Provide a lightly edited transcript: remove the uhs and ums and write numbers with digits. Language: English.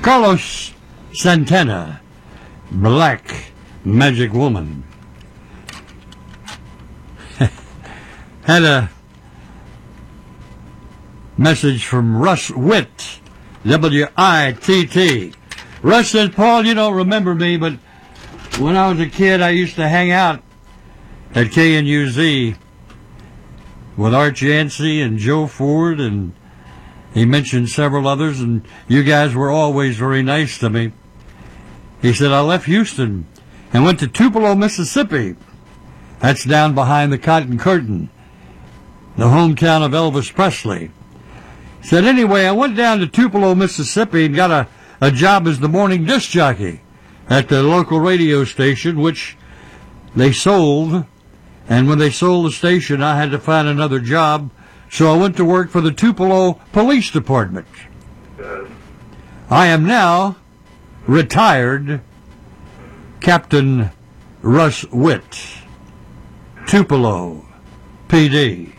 Carlos Santana, Black Magic Woman. Had a message from Russ Witt, W-I-T-T. Russ says, Paul, you don't remember me, but when I was a kid, I used to hang out at KNUZ with Art Yancey and Joe Ford, and he mentioned several others, and you guys were always very nice to me. He said, I left Houston and went to Tupelo, Mississippi. That's down behind the Cotton Curtain, the hometown of Elvis Presley. He said, anyway, I went down to Tupelo, Mississippi and got a job as the morning disc jockey at the local radio station, which they sold. And when they sold the station, I had to find another job, so I went to work for the Tupelo Police Department. I am now retired Captain Russ Witt, Tupelo PD.